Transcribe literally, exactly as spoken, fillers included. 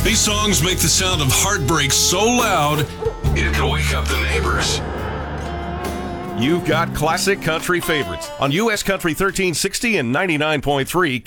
These songs make the sound of heartbreak so loud, it can wake up the neighbors. You've got classic country favorites on U S Country thirteen sixty and ninety-nine point three